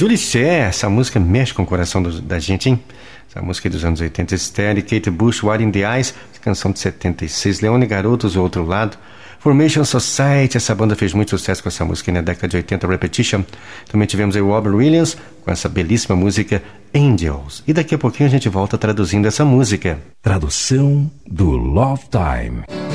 Julie Cher, essa música mexe com o coração da gente, hein? Essa música é dos anos 80, Steady, Kate Bush, What in the Eyes, canção de 76, Leone Garotos, O Outro Lado, Formation Society, essa banda fez muito sucesso com essa música na década de 80, Repetition. Também tivemos aí o Robert Williams com essa belíssima música Angels. E daqui a pouquinho a gente volta traduzindo essa música. Tradução do Love Time.